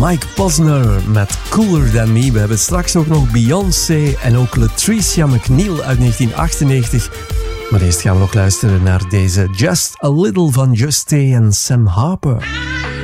Mike Posner met Cooler Than Me. We hebben straks ook nog Beyoncé en ook Latricia McNeil uit 1998. Maar eerst gaan we nog luisteren naar deze Just a Little van Just Stay en Sam Harper.